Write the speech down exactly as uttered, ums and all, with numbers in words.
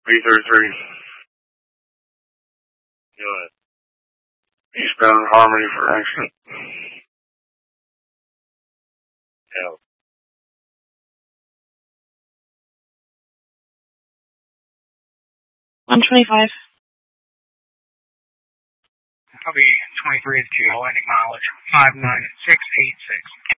B thirty-three. Go ahead. Eastbound Harmony for action. Yeah. one twenty-five. Copy twenty-three is two, Atlantic mileage, five nine six eight six.